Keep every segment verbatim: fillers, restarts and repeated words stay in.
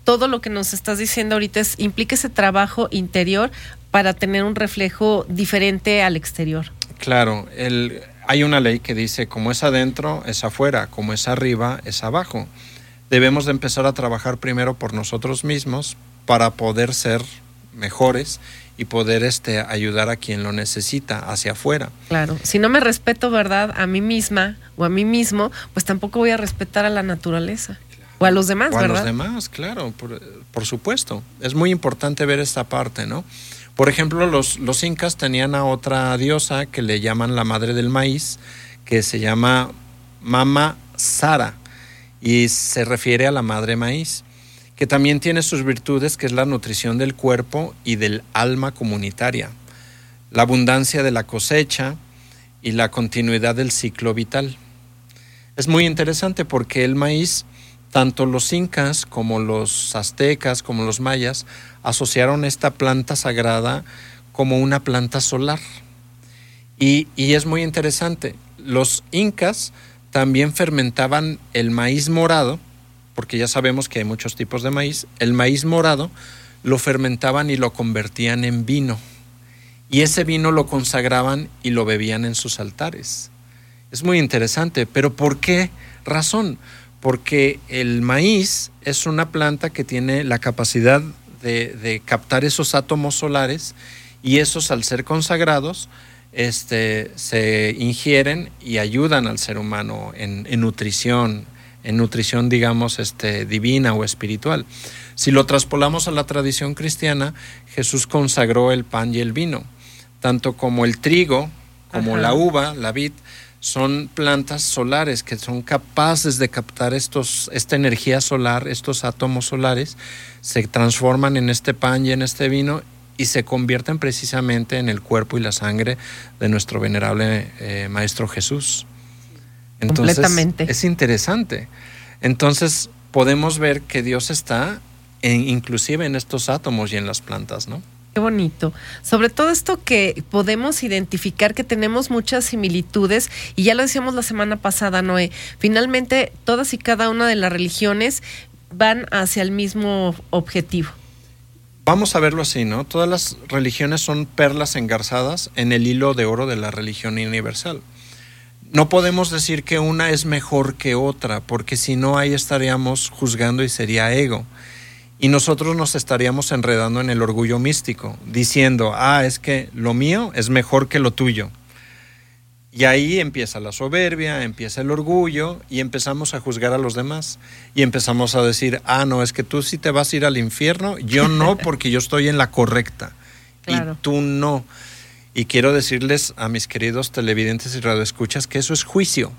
todo lo que nos estás diciendo ahorita es, implica ese trabajo interior para tener un reflejo diferente al exterior. Claro, el, hay una ley que dice, como es adentro, es afuera, como es arriba, es abajo. Debemos de empezar a trabajar primero por nosotros mismos para poder ser mejores y poder este, ayudar a quien lo necesita hacia afuera. Claro, si no me respeto, ¿verdad?, a mí misma o a mí mismo, pues tampoco voy a respetar a la naturaleza. Claro. O a los demás, o a ¿verdad? los demás, claro, por, por supuesto. Es muy importante ver esta parte, ¿no? Por ejemplo, los, los incas tenían a otra diosa que le llaman la madre del maíz, que se llama Mama Sara, y se refiere a la madre maíz, que también tiene sus virtudes, que es la nutrición del cuerpo y del alma comunitaria, la abundancia de la cosecha y la continuidad del ciclo vital. Es muy interesante porque el maíz, tanto los incas como los aztecas, como los mayas, asociaron esta planta sagrada como una planta solar. Y, y es muy interesante, los incas también fermentaban el maíz morado, porque ya sabemos que hay muchos tipos de maíz. El maíz morado lo fermentaban y lo convertían en vino, y ese vino lo consagraban y lo bebían en sus altares. Es muy interesante, pero ¿por qué razón? Porque el maíz es una planta que tiene la capacidad de, de captar esos átomos solares, y esos, al ser consagrados, este, se ingieren y ayudan al ser humano en, en nutrición, en nutrición, digamos, este, divina o espiritual. Si lo traspolamos a la tradición cristiana, Jesús consagró el pan y el vino, tanto como el trigo, como Ajá. la uva, la vid, son plantas solares que son capaces de captar estos, esta energía solar, estos átomos solares, se transforman en este pan y en este vino y se convierten precisamente en el cuerpo y la sangre de nuestro venerable eh, Maestro Jesús. Entonces, completamente. Es interesante. Entonces podemos ver que Dios está en, inclusive en estos átomos y en las plantas, ¿no? Qué bonito. Sobre todo esto que podemos identificar que tenemos muchas similitudes, y ya lo decíamos la semana pasada, Noé, finalmente todas y cada una de las religiones van hacia el mismo objetivo. Vamos a verlo así, ¿no? Todas las religiones son perlas engarzadas en el hilo de oro de la religión universal. No podemos decir que una es mejor que otra, porque si no, ahí estaríamos juzgando y sería ego. Y nosotros nos estaríamos enredando en el orgullo místico, diciendo, ah, es que lo mío es mejor que lo tuyo. Y ahí empieza la soberbia, empieza el orgullo, y empezamos a juzgar a los demás. Y empezamos a decir, ah, no, es que tú sí te vas a ir al infierno, yo no, porque yo estoy en la correcta. Claro. Y tú no. Y quiero decirles a mis queridos televidentes y radioescuchas que eso es juicio.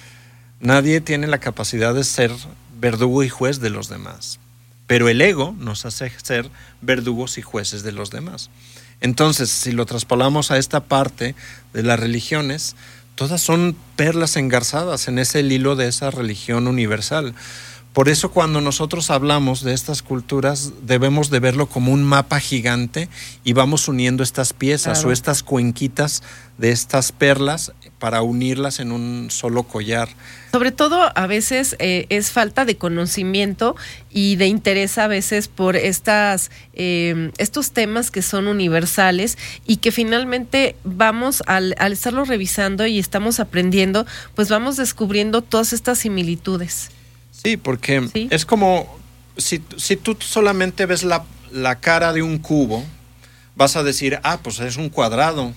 Nadie tiene la capacidad de ser verdugo y juez de los demás, pero el ego nos hace ser verdugos y jueces de los demás. Entonces, si lo traspolamos a esta parte de las religiones, todas son perlas engarzadas en ese hilo de esa religión universal. Por eso, cuando nosotros hablamos de estas culturas, debemos de verlo como un mapa gigante, y vamos uniendo estas piezas, claro, o estas cuenquitas de estas perlas para unirlas en un solo collar. Sobre todo, a veces eh, es falta de conocimiento y de interés a veces por estas eh, estos temas que son universales, y que finalmente vamos, al, al estarlo revisando y estamos aprendiendo, pues vamos descubriendo todas estas similitudes. Sí, porque ¿Sí? es como si, si tú solamente ves la, la cara de un cubo, vas a decir, ah, pues es un cuadrado,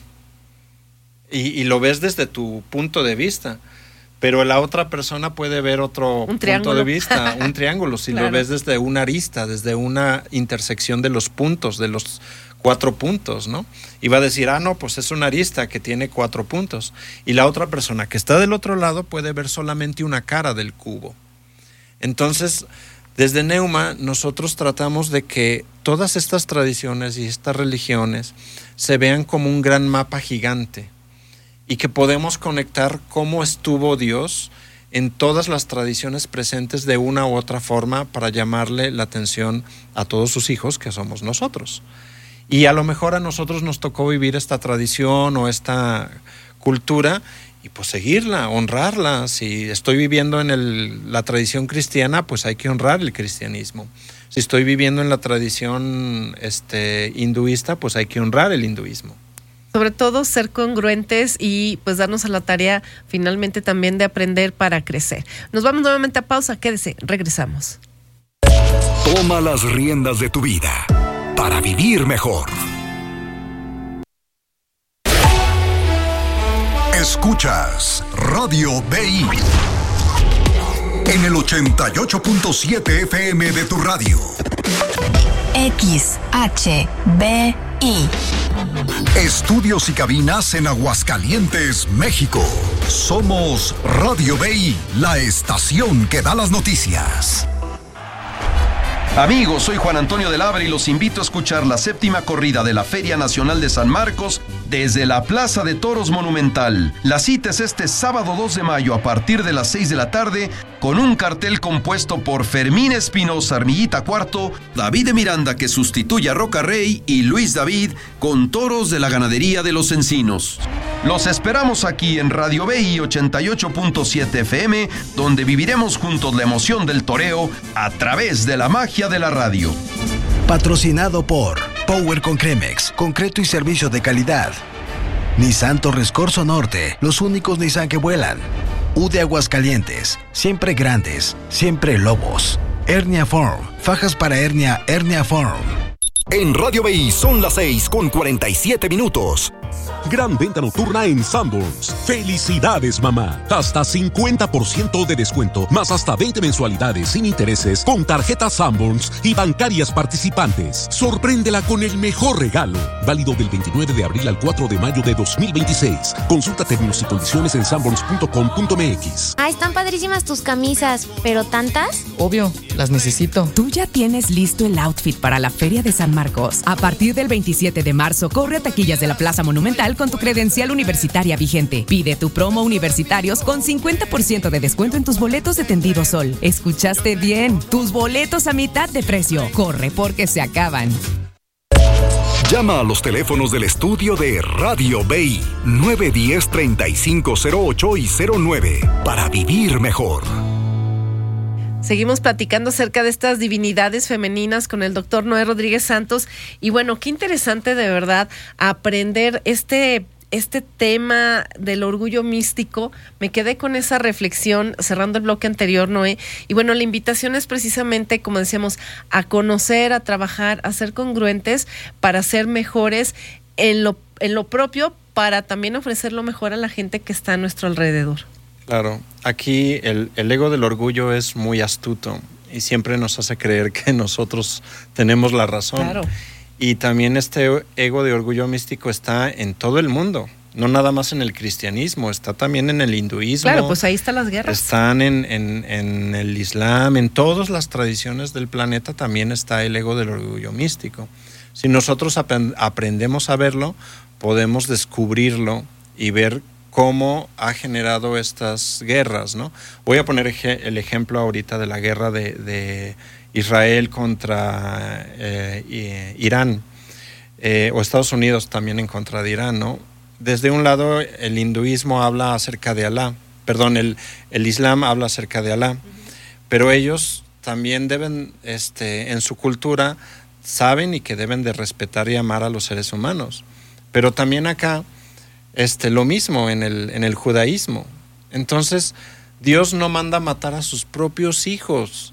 y, y lo ves desde tu punto de vista, pero la otra persona puede ver otro un punto triángulo. de vista, un triángulo, si claro. lo ves desde una arista, desde una intersección de los puntos, de los cuatro puntos, ¿no? Y va a decir, ah, no, pues es una arista que tiene cuatro puntos, y la otra persona que está del otro lado puede ver solamente una cara del cubo. Entonces, desde Neuma nosotros tratamos de que todas estas tradiciones y estas religiones se vean como un gran mapa gigante, y que podemos conectar cómo estuvo Dios en todas las tradiciones presentes de una u otra forma para llamarle la atención a todos sus hijos, que somos nosotros. Y a lo mejor a nosotros nos tocó vivir esta tradición o esta cultura, y pues seguirla, honrarla. Si estoy viviendo en el, la tradición cristiana, pues hay que honrar el cristianismo. Si estoy viviendo en la tradición este, hinduista, pues hay que honrar el hinduismo. Sobre todo ser congruentes y pues darnos a la tarea finalmente también de aprender para crecer. Nos vamos nuevamente a pausa, quédese, regresamos. Toma las riendas de tu vida para vivir mejor. Escuchas Radio B I en el ochenta y ocho punto siete F M de tu radio. X H B I. Estudios y cabinas en Aguascalientes, México. Somos Radio B I, la estación que da las noticias. Amigos, soy Juan Antonio del Abra y los invito a escuchar la séptima corrida de la Feria Nacional de San Marcos desde la Plaza de Toros Monumental. La cita es este sábado dos de mayo a partir de las seis de la tarde con un cartel compuesto por Fermín Espinosa Armillita Cuarto, David de Miranda que sustituye a Roca Rey y Luis David con toros de la ganadería de Los Encinos. Los esperamos aquí en Radio B I ochenta y ocho punto siete F M, donde viviremos juntos la emoción del toreo a través de la magia de la radio. Patrocinado por Power con Cremex, concreto y servicio de calidad. Nissan Torres Corso Norte, los únicos Nissan que vuelan. U de Aguascalientes, siempre grandes, siempre lobos. Hernia Form, fajas para hernia, Hernia Form. En Radio B I son las seis con cuarenta y siete minutos. Gran venta nocturna en Sanborns. ¡Felicidades, mamá! Hasta cincuenta por ciento de descuento, más hasta veinte mensualidades sin intereses con tarjetas Sanborns y bancarias participantes. Sorpréndela con el mejor regalo. Válido del veintinueve de abril al cuatro de mayo de dos mil veintiséis. Consulta términos y condiciones en sanborns punto com punto m x. Ah, están padrísimas tus camisas, ¿pero tantas? Obvio, las necesito. Tú ya tienes listo el outfit para la Feria de San Marcos. A partir del veintisiete de marzo, corre a taquillas de la Plaza Monumental con tu credencial universitaria vigente. Pide tu promo universitarios con cincuenta por ciento de descuento en tus boletos de Tendido Sol. ¿Escuchaste bien? Tus boletos a mitad de precio. Corre porque se acaban. Llama a los teléfonos del estudio de Radio B I nueve uno cero, treinta y cinco cero ocho y cero nueve para vivir mejor. Seguimos platicando acerca de estas divinidades femeninas con el doctor Noé Rodríguez Santos. Y bueno, qué interesante de verdad aprender este, este tema del orgullo místico. Me quedé con esa reflexión cerrando el bloque anterior, Noé. Y bueno, la invitación es precisamente, como decíamos, a conocer, a trabajar, a ser congruentes para ser mejores en lo, en lo propio, para también ofrecer lo mejor a la gente que está a nuestro alrededor. Claro, aquí el, el ego del orgullo es muy astuto y siempre nos hace creer que nosotros tenemos la razón. Claro. Y también este ego de orgullo místico está en todo el mundo, no nada más en el cristianismo, está también en el hinduismo. Claro, pues ahí están las guerras. Están en, en, en el islam, en todas las tradiciones del planeta también está el ego del orgullo místico. Si nosotros ap- aprendemos a verlo, podemos descubrirlo y ver cómo ha generado estas guerras, ¿no? Voy a poner ej- el ejemplo ahorita de la guerra de, de Israel contra eh, Irán, eh, o Estados Unidos también en contra de Irán, ¿no? Desde un lado, el hinduismo habla acerca de Alá, perdón, el, el Islam habla acerca de Alá, uh-huh. Pero ellos también deben, este, en su cultura, saben y que deben de respetar y amar a los seres humanos. Pero también acá, Este, lo mismo en el, en el judaísmo. Entonces, Dios no manda matar a sus propios hijos,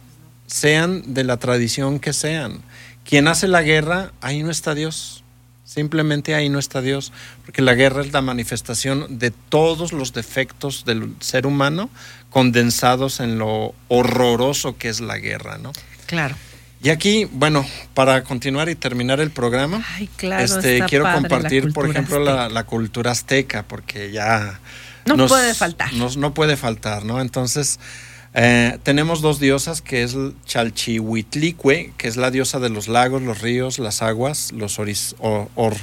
sean de la tradición que sean. Quien hace la guerra, ahí no está Dios. Simplemente ahí no está Dios. Porque la guerra es la manifestación de todos los defectos del ser humano condensados en lo horroroso que es la guerra, ¿no? Claro. Y aquí, bueno, para continuar y terminar el programa, Ay, claro, este, quiero padre, compartir, por ejemplo, la, la cultura azteca, porque ya no nos, puede faltar. Nos, no puede faltar, ¿no? Entonces, eh, tenemos dos diosas, que es Chalchihuitlicue, que es la diosa de los lagos, los ríos, las aguas, los oris, or, or,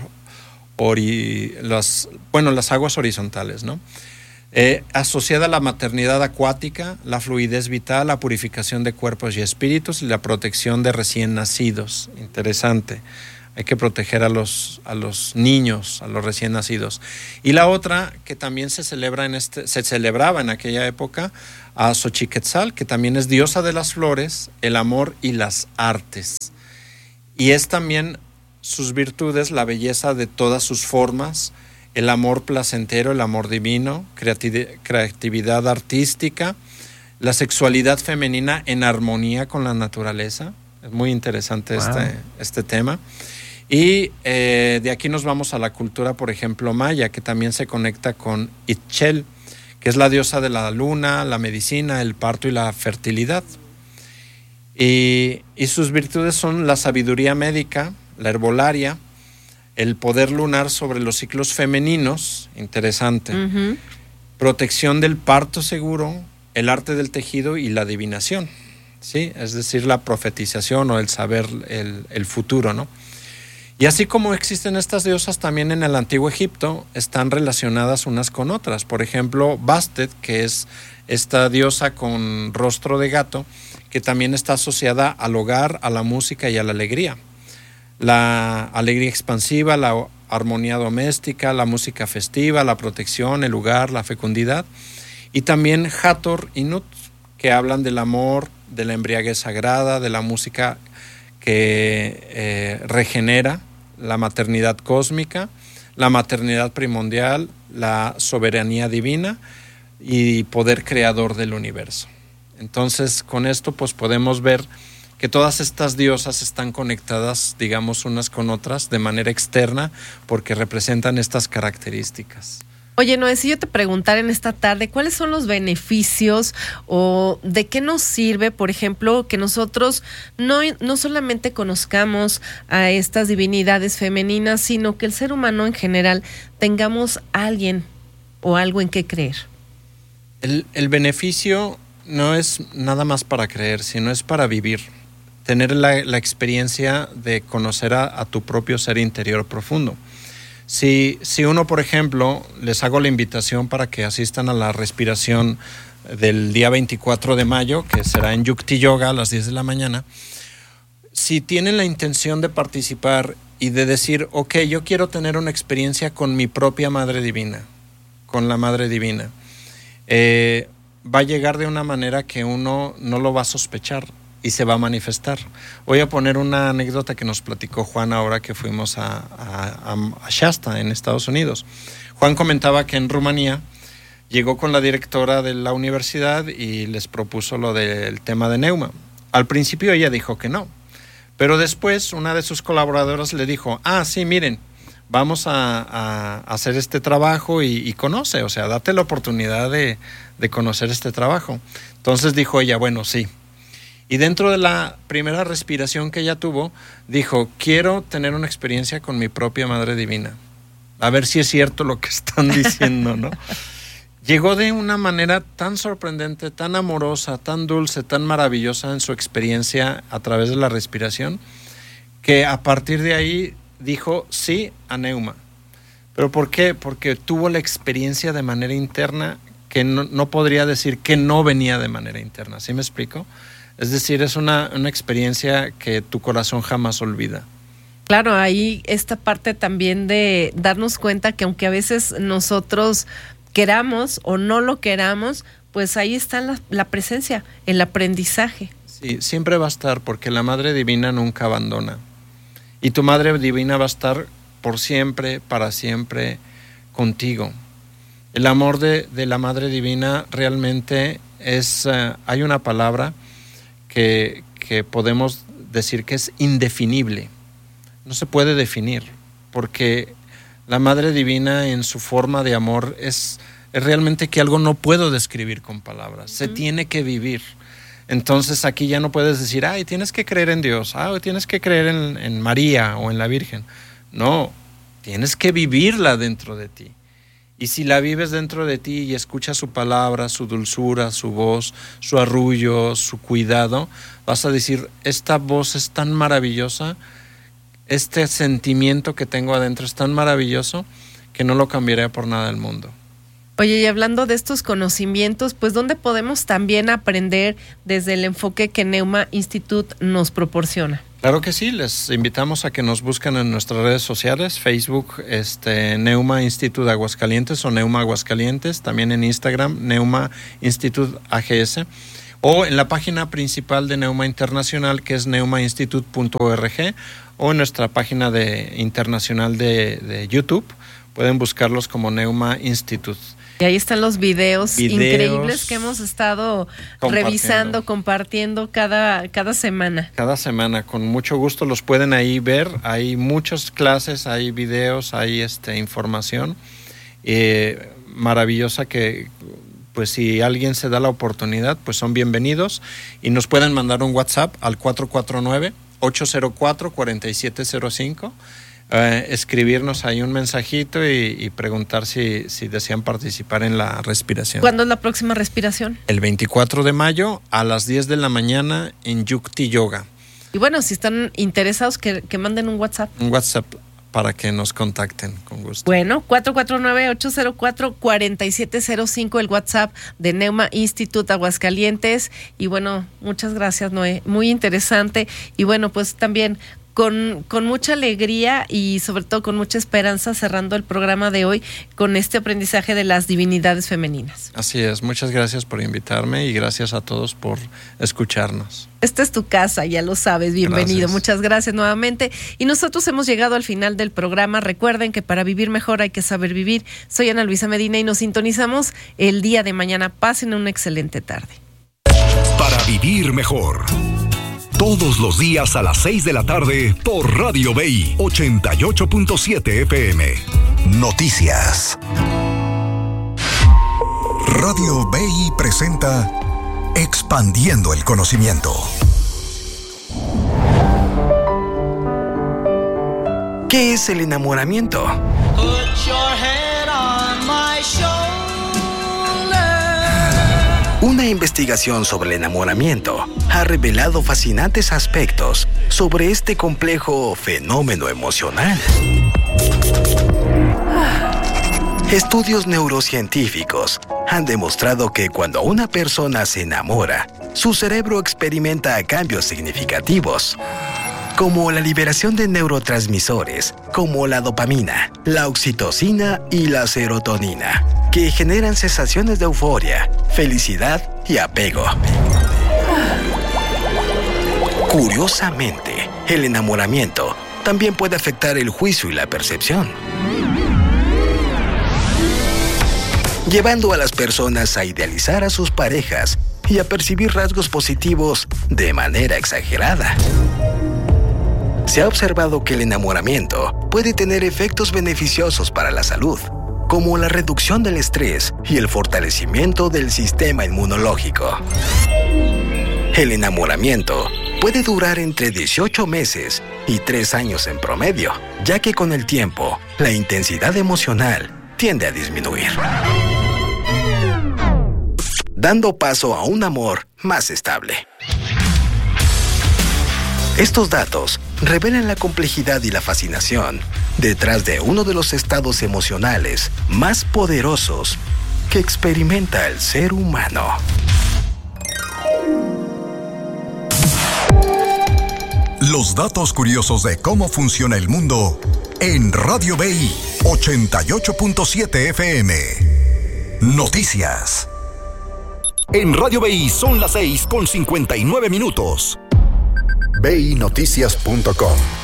ori, las, bueno, las aguas horizontales, ¿no? Eh, asociada a la maternidad acuática, la fluidez vital, la purificación de cuerpos y espíritus y la protección de recién nacidos. Interesante. hay que proteger a los, a los niños, a los recién nacidos. Y la otra, que también se celebra en este, se celebraba en aquella época, a Xochiquetzal, que también es diosa de las flores, el amor y las artes. Y es también sus virtudes, la belleza de todas sus formas, el amor placentero, el amor divino, creati- creatividad artística, la sexualidad femenina en armonía con la naturaleza. Es muy interesante wow. este, este tema. Y eh, de aquí nos vamos a la cultura, por ejemplo, maya, que también se conecta con Itchel, que es la diosa de la luna, la medicina, el parto y la fertilidad. Y, y sus virtudes son la sabiduría médica, la herbolaria, el poder lunar sobre los ciclos femeninos, interesante, uh-huh. protección del parto seguro, el arte del tejido y la adivinación, ¿sí? Es decir, la profetización o el saber el, el futuro, ¿no? Y así como existen estas diosas también en el Antiguo Egipto, están relacionadas unas con otras. Por ejemplo, Bastet, que es esta diosa con rostro de gato, que también está asociada al hogar, a la música y a la alegría. La alegría expansiva, la armonía doméstica, la música festiva, la protección, el lugar, la fecundidad. Y también Hathor y Nut, que hablan del amor, de la embriaguez sagrada, de la música que eh, regenera, la maternidad cósmica, la maternidad primordial, la soberanía divina y poder creador del universo. Entonces, con esto pues podemos ver que todas estas diosas están conectadas, digamos, unas con otras de manera externa porque representan estas características. Oye, Noé, si yo te preguntara en esta tarde, ¿cuáles son los beneficios o de qué nos sirve, por ejemplo, que nosotros no, no solamente conozcamos a estas divinidades femeninas, sino que el ser humano en general tengamos a alguien o algo en qué creer? El, el beneficio no es nada más para creer, sino es para vivir. Tener la, la experiencia de conocer a, a tu propio ser interior profundo. Si, si uno, por ejemplo, les hago la invitación para que asistan a la respiración del día veinticuatro de mayo, que será en Yukti Yoga a las diez de la mañana, si tienen la intención de participar y de decir, ok, yo quiero tener una experiencia con mi propia Madre Divina, con la Madre Divina, eh, va a llegar de una manera que uno no lo va a sospechar y se va a manifestar. Voy a poner una anécdota que nos platicó Juan ahora que fuimos a, a, a Shasta, en Estados Unidos. Juan comentaba que en Rumanía llegó con la directora de la universidad y les propuso lo del tema de Neuma. Al principio ella dijo que no, pero después una de sus colaboradoras le dijo, ah, sí, miren, vamos a, a hacer este trabajo y, y conoce, o sea, date la oportunidad de, de conocer este trabajo. Entonces dijo ella, bueno, sí. Y dentro de la primera respiración que ella tuvo, dijo, quiero tener una experiencia con mi propia Madre Divina. A ver si es cierto lo que están diciendo, ¿no? Llegó de una manera tan sorprendente, tan amorosa, tan dulce, tan maravillosa en su experiencia a través de la respiración, que a partir de ahí dijo sí a Neuma. ¿Pero por qué? Porque tuvo la experiencia de manera interna que no, no podría decir que no venía de manera interna. ¿Sí me explico? Es decir, es una, una experiencia que tu corazón jamás olvida. Claro, ahí esta parte también de darnos cuenta que aunque a veces nosotros queramos o no lo queramos, pues ahí está la, la presencia, el aprendizaje. Sí, siempre va a estar porque la Madre Divina nunca abandona. Y tu Madre Divina va a estar por siempre, para siempre contigo. El amor de, de la Madre Divina realmente es, uh, hay una palabra Que, que podemos decir que es indefinible. No se puede definir, porque la Madre Divina en su forma de amor es, es realmente que algo no puedo describir con palabras, se uh-huh. tiene que vivir. Entonces aquí ya no puedes decir, ay, tienes que creer en Dios, ah, tienes que creer en, en María o en la Virgen. No, tienes que vivirla dentro de ti. Y si la vives dentro de ti y escuchas su palabra, su dulzura, su voz, su arrullo, su cuidado, vas a decir, esta voz es tan maravillosa, este sentimiento que tengo adentro es tan maravilloso que no lo cambiaría por nada del mundo. Oye, y hablando de estos conocimientos, pues ¿dónde podemos también aprender desde el enfoque que Neuma Institute nos proporciona? Claro que sí, les invitamos a que nos busquen en nuestras redes sociales, Facebook, este, Neuma Institute Aguascalientes o Neuma Aguascalientes, también en Instagram, Neuma Institute A G S, o en la página principal de Neuma Internacional, que es neuma institute punto org, o en nuestra página de, internacional de, de YouTube, pueden buscarlos como Neuma Institute. Y ahí están los videos, videos increíbles que hemos estado compartiendo. revisando, compartiendo cada, cada semana. Cada semana, con mucho gusto los pueden ahí ver. Hay muchas clases, hay videos, hay este, información eh, maravillosa que, pues si alguien se da la oportunidad, pues son bienvenidos. Y nos pueden mandar un WhatsApp al cuatro cuatro nueve, ocho cero cuatro, cuatro siete cero cinco. Eh, escribirnos ahí un mensajito y, y preguntar si, si desean participar en la respiración. ¿Cuándo es la próxima respiración? El veinticuatro de mayo a las diez de la mañana en Yukti Yoga. Y bueno, si están interesados, que, que manden un WhatsApp. Un WhatsApp para que nos contacten, con gusto. Bueno, cuatro cuatro nueve, ocho cero cuatro, cuatro siete cero cinco, el WhatsApp de Neuma Institute Aguascalientes. Y bueno, muchas gracias, Noé. Muy interesante. Y bueno, pues también Con, con mucha alegría y sobre todo con mucha esperanza, cerrando el programa de hoy con este aprendizaje de las divinidades femeninas. Así es, muchas gracias por invitarme y gracias a todos por escucharnos. Esta es tu casa, ya lo sabes, bienvenido. Gracias. Muchas gracias nuevamente. Y nosotros hemos llegado al final del programa. Recuerden que para vivir mejor hay que saber vivir. Soy Ana Luisa Medina y nos sintonizamos el día de mañana. Pasen una excelente tarde. Para vivir mejor. Todos los días a las seis de la tarde por Radio B I ochenta y ocho punto siete F M. Noticias. Radio B I presenta Expandiendo el Conocimiento. ¿Qué es el enamoramiento? Put your head on my shoulder. Una investigación sobre el enamoramiento ha revelado fascinantes aspectos sobre este complejo fenómeno emocional. Estudios neurocientíficos han demostrado que cuando una persona se enamora, su cerebro experimenta cambios significativos, como la liberación de neurotransmisores, como la dopamina, la oxitocina y la serotonina, que generan sensaciones de euforia, felicidad y apego. Curiosamente, el enamoramiento también puede afectar el juicio y la percepción, llevando a las personas a idealizar a sus parejas y a percibir rasgos positivos de manera exagerada. Se ha observado que el enamoramiento puede tener efectos beneficiosos para la salud, como la reducción del estrés y el fortalecimiento del sistema inmunológico. El enamoramiento puede durar entre dieciocho meses y tres años en promedio, ya que con el tiempo, la intensidad emocional tiende a disminuir, dando paso a un amor más estable. Estos datos revelan la complejidad y la fascinación detrás de uno de los estados emocionales más poderosos que experimenta el ser humano. Los datos curiosos de cómo funciona el mundo en Radio B I ochenta y ocho punto siete F M. Noticias. En Radio B I son las seis con cincuenta y nueve minutos. B I noticias punto com